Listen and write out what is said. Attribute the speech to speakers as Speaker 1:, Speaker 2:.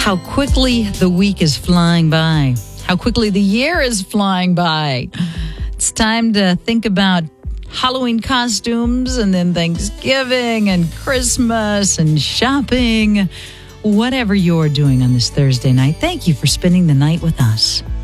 Speaker 1: How quickly the week is flying by. How quickly the year is flying by. It's time to think about Halloween costumes and then Thanksgiving and Christmas and shopping. Whatever you're doing on this Thursday night, thank you for spending the night with us.